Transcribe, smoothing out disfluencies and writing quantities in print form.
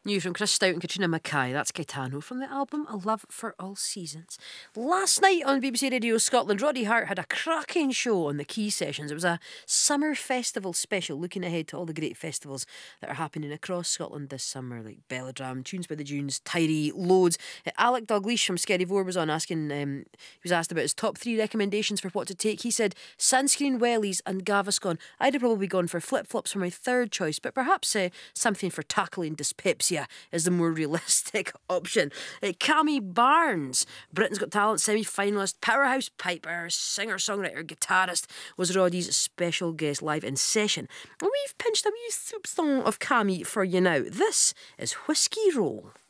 New from Chris Stout and Katrina Mackay. That's Gaetano from the album A Love for All Seasons. Last night on BBC Radio Scotland, Roddy Hart had a cracking show on the Key Sessions. It was a summer festival special looking ahead to all the great festivals that are happening across Scotland this summer, like Belladram, Tunes by the Dunes, Tyree, loads. Alec Dalgleish from Skerryvore was on asking, he was asked about his top 3 recommendations for what to take. He said sunscreen, wellies and Gaviscon. I'd have probably gone for flip-flops for my third choice, but perhaps something for tackling dyspepsia is the more realistic option. Cammy Barnes, Britain's Got Talent semi-finalist, powerhouse piper, singer-songwriter, guitarist, was Roddy's special guest live in session. And we've pinched a wee soupçon of Cammy for you now. This is Whiskey Roll.